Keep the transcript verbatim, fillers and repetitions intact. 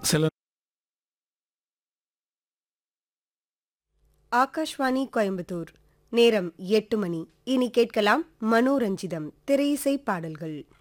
சில ஆகாஷ்வாணி கோயம்புத்தூர் நேரம் எட்டு மணி. இனி கேட்கலாம் மனோரஞ்சிதம் திரையிசை பாடல்கள்.